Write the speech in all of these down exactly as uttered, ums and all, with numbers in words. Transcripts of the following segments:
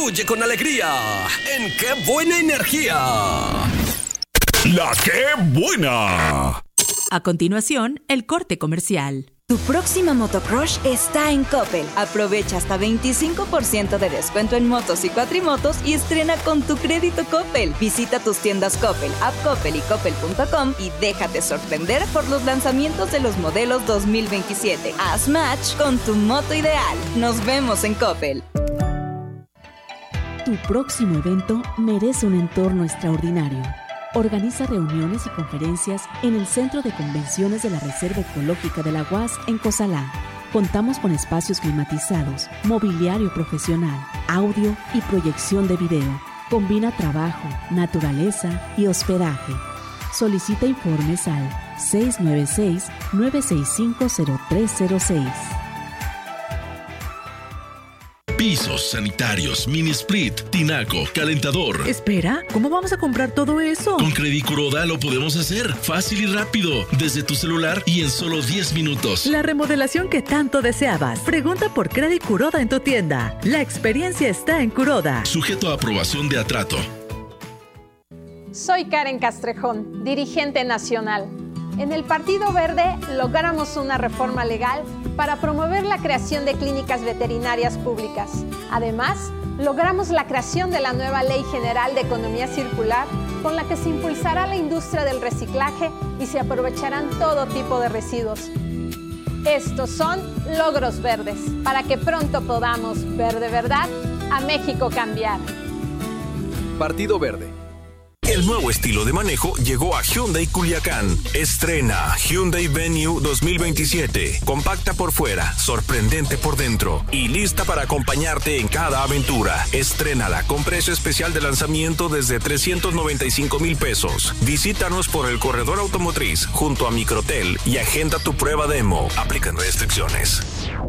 fluye con alegría en ¡Qué buena energía! La Qué Buena. A continuación, el corte comercial. Tu próxima motocrush está en Coppel. Aprovecha hasta veinticinco por ciento de descuento en motos y cuatrimotos y estrena con tu crédito Coppel. Visita tus tiendas Coppel, App Coppel y Coppel punto com y déjate sorprender por los lanzamientos de los modelos dos mil veintisiete. Haz match con tu moto ideal. Nos vemos en Coppel. Tu próximo evento merece un entorno extraordinario. Organiza reuniones y conferencias en el Centro de Convenciones de la Reserva Ecológica de la U A S en Cozalá. Contamos con espacios climatizados, mobiliario profesional, audio y proyección de video. Combina trabajo, naturaleza y hospedaje. Solicita informes al seis nueve seis, nueve seis cinco, cero tres cero seis. Pisos, sanitarios, mini split, tinaco, calentador. Espera, ¿cómo vamos a comprar todo eso? Con Credit Kuroda lo podemos hacer fácil y rápido, desde tu celular y en solo diez minutos. La remodelación que tanto deseabas. Pregunta por Credit Kuroda en tu tienda. La experiencia está en Kuroda. Sujeto a aprobación de Atrato. Soy Karen Castrejón, dirigente nacional. En el Partido Verde logramos una reforma legal para promover la creación de clínicas veterinarias públicas. Además, logramos la creación de la nueva Ley General de Economía Circular, con la que se impulsará la industria del reciclaje y se aprovecharán todo tipo de residuos. Estos son logros verdes, para que pronto podamos ver de verdad a México cambiar. Partido Verde. El nuevo estilo de manejo llegó a Hyundai Culiacán. Estrena Hyundai Venue dos mil veintisiete. Compacta por fuera, sorprendente por dentro y lista para acompañarte en cada aventura. Estrénala con precio especial de lanzamiento desde trescientos noventa y cinco mil pesos. Visítanos por el corredor automotriz junto a Microtel y agenda tu prueba demo. Aplican restricciones.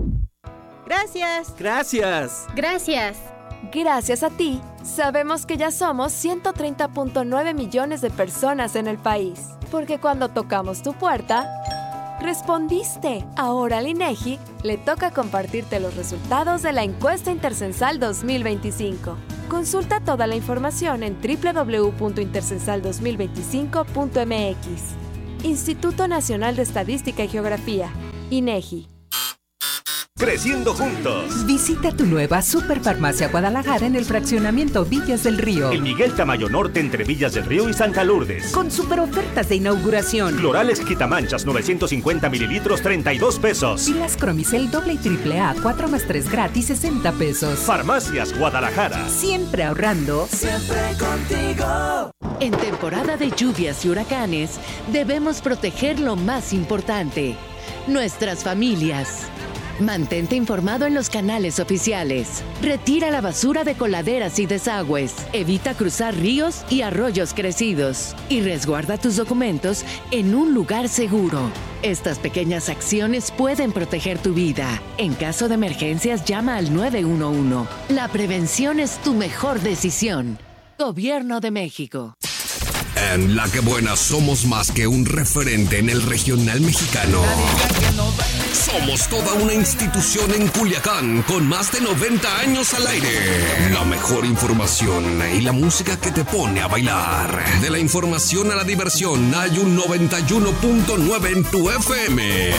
Gracias. Gracias. Gracias. Gracias a ti, sabemos que ya somos ciento treinta punto nueve millones de personas en el país. Porque cuando tocamos tu puerta, respondiste. Ahora al INEGI le toca compartirte los resultados de la encuesta Intercensal dos mil veinticinco. Consulta toda la información en doble u doble u doble u punto intercensal dos mil veinticinco punto m x. Instituto Nacional de Estadística y Geografía, INEGI. Creciendo juntos. Visita tu nueva Superfarmacia Guadalajara en el fraccionamiento Villas del Río. En Miguel Tamayo Norte, entre Villas del Río y Santa Lourdes. Con super ofertas de inauguración. Cloralex Quitamanchas novecientos cincuenta mililitros, treinta y dos pesos. Pilas Cromicel doble y triple A, cuatro más tres gratis, sesenta pesos. Farmacias Guadalajara. Siempre ahorrando. Siempre contigo. En temporada de lluvias y huracanes, debemos proteger lo más importante: nuestras familias. Mantente informado en los canales oficiales. Retira la basura de coladeras y desagües. Evita cruzar ríos y arroyos crecidos. Y resguarda tus documentos en un lugar seguro. Estas pequeñas acciones pueden proteger tu vida. En caso de emergencias, llama al nueve uno uno. La prevención es tu mejor decisión. Gobierno de México. En La Que Buena somos más que un referente en el regional mexicano. Somos toda una institución en Culiacán con más de noventa años al aire. La mejor información y la música que te pone a bailar. De la información a la diversión hay un noventa y uno punto nueve en tu F M.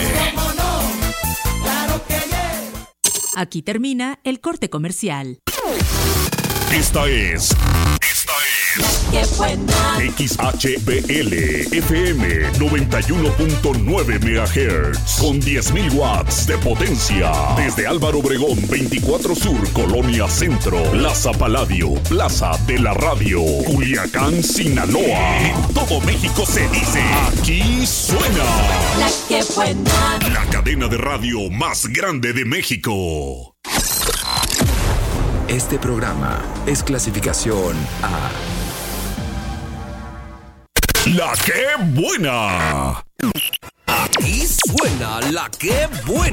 Aquí termina el corte comercial. Esta es... Esta es... ¡Qué buena! X H B L F M noventa y uno punto nueve megahertz con diez mil watts de potencia. Desde Álvaro Obregón veinticuatro Sur, Colonia Centro, Plaza Paladio, Plaza de la Radio, Culiacán, Sinaloa. En todo México se dice, aquí suena La Que Buena. La cadena de radio más grande de México. Este programa es clasificación A. La Que Buena. Aquí suena La Que Buena.